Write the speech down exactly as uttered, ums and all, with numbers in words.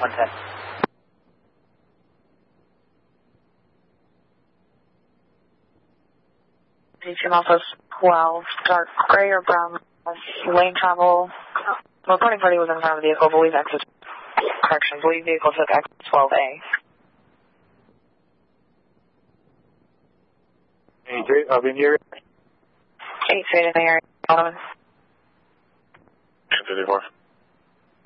one ten. D T Office twelve, dark gray or brown, lane travel. Reporting party was in front of the vehicle, believe exit. Correction, believe vehicle took exit twelve A. eighty-three, I'll be in here. eighty-three in the area, Donovan. ten fifty-four.